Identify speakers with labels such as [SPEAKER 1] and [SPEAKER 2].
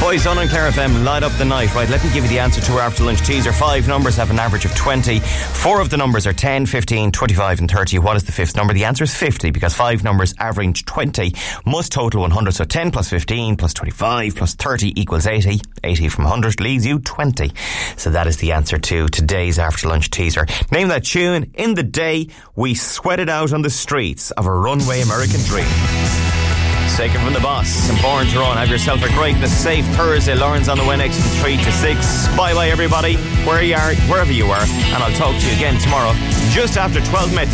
[SPEAKER 1] Boyzone on Clare FM, light up the night. Right, let me give you the answer to our after lunch teaser. 5 numbers have an average of 20. 4 of the numbers are 10, 15, 25 and 30. What is the 5th number? The answer is 50, because 5 numbers average 20 must total 100. So 10 plus 15 plus 25 plus 30 equals 80. 80 from 100 leaves you 20. So that is the answer to today's after lunch teaser. Name that tune. In the day we sweated out on the streets of a runway American dream. Taken from the boss and Born to Run. Have yourself a great and a safe Thursday. Lauren's on the way next from 3 to 6. Bye bye everybody, wherever you are, and I'll talk to you again tomorrow just after 12 minutes.